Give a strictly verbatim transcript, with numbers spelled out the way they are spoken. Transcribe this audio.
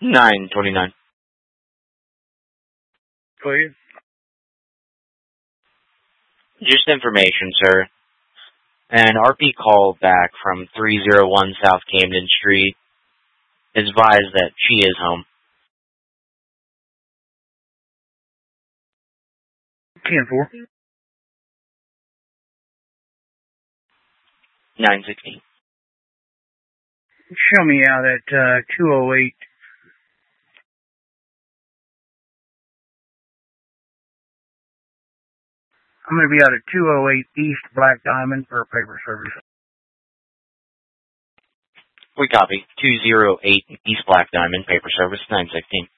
nine twenty-nine. Clear. Just information, sir. An R P call back from three oh one South Camden Street advised that she is home. ten four. nine sixteen. Show me out at uh, two oh eight. I'm going to be out at two oh eight East Black Diamond for paper service. We copy. two oh eight East Black Diamond, paper service, nine sixteen.